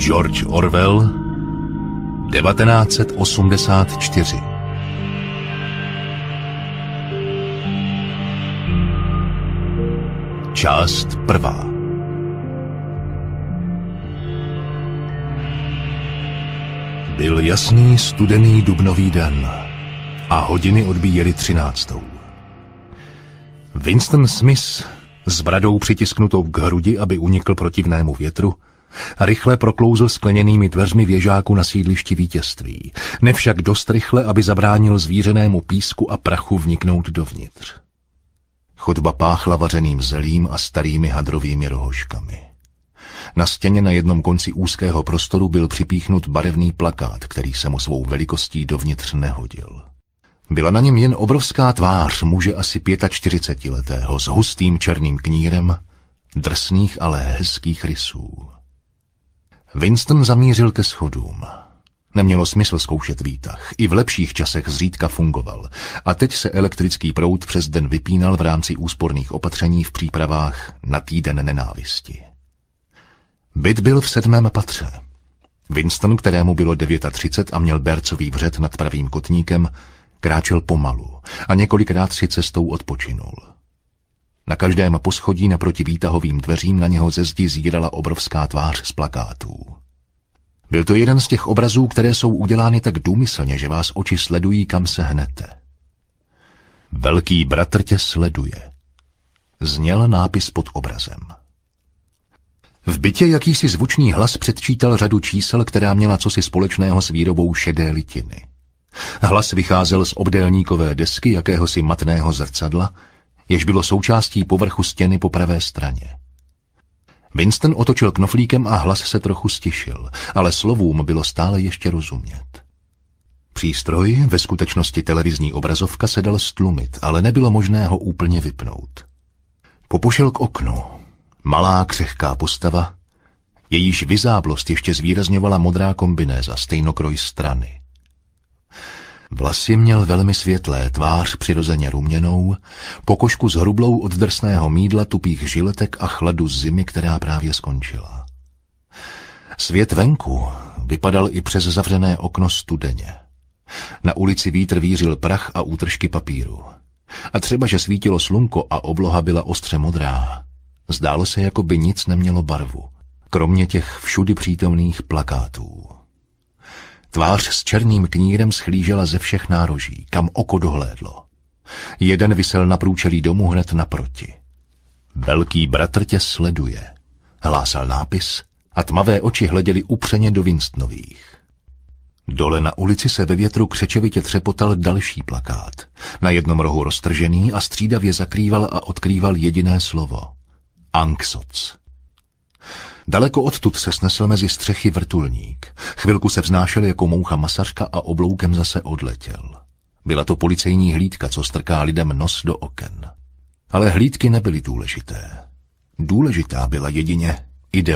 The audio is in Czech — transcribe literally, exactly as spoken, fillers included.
George Orwell, devatenáct set osmdesát čtyři. Část prvá. Byl jasný studený dubnový den a hodiny odbíjely třináctou. Winston Smith s bradou přitisknutou k hrudi, aby unikl protivnému větru, rychle proklouzl skleněnými dveřmi věžáku na sídlišti Vítězství, nevšak dost rychle, aby zabránil zvířenému písku a prachu vniknout dovnitř. Chodba páchla vařeným zelím a starými hadrovými rohožkami. Na stěně na jednom konci úzkého prostoru byl připíchnut barevný plakát, který se mu svou velikostí dovnitř nehodil. Byla na něm jen obrovská tvář muže asi čtyřicetiletého s hustým černým knírem, drsných, ale hezkých rysů. Winston zamířil ke schodům. Nemělo smysl zkoušet výtah, i v lepších časech zřídka fungoval a teď se elektrický proud přes den vypínal v rámci úsporných opatření v přípravách na týden nenávisti. Byt byl v sedmém patře. Winston, kterému bylo třicet devět a měl bercový vřet nad pravým kotníkem, kráčel pomalu a několikrát si cestou odpočinul. Na každém poschodí naproti výtahovým dveřím na něho ze zdi zírala obrovská tvář z plakátů. Byl to jeden z těch obrazů, které jsou udělány tak důmyslně, že vás oči sledují, kam se hnete. Velký bratr tě sleduje. Zněl nápis pod obrazem. V bytě jakýsi zvučný hlas předčítal řadu čísel, která měla cosi společného s výrobou šedé litiny. Hlas vycházel z obdélníkové desky jakéhosi matného zrcadla, jež bylo součástí povrchu stěny po pravé straně. Winston otočil knoflíkem a hlas se trochu stišil, ale slovům bylo stále ještě rozumět. Přístroj, ve skutečnosti televizní obrazovka, se dal stlumit, ale nebylo možné ho úplně vypnout. Popošel k oknu. Malá křehká postava, jejíž vyzáblost ještě zvýrazňovala modrá kombinéza, stejnokroj strany. Vlasy měl velmi světlé, tvář přirozeně ruměnou, pokožku s hrublou od drsného mýdla, tupých žiletek a chladu zimy, která právě skončila. Svět venku vypadal i přes zavřené okno studeně. Na ulici vítr vířil prach a útržky papíru. A třeba, že svítilo slunko a obloha byla ostře modrá, zdálo se, jako by nic nemělo barvu, kromě těch všudy přítomných plakátů. Tvář s černým knírem schlížela ze všech nároží, kam oko dohlédlo. Jeden visel na průčelí domu hned naproti. Velký bratr tě sleduje, hlásal nápis a tmavé oči hleděly upřeně do Winstonových. Dole na ulici se ve větru křečevitě třepotal další plakát, na jednom rohu roztržený a střídavě zakrýval a odkrýval jediné slovo. Anksoc. Daleko odtud se snesl mezi střechy vrtulník. Chvilku se vznášel jako moucha masařka a obloukem zase odletěl. Byla to policejní hlídka, co strká lidem nos do oken. Ale hlídky nebyly důležité. Důležitá byla jedině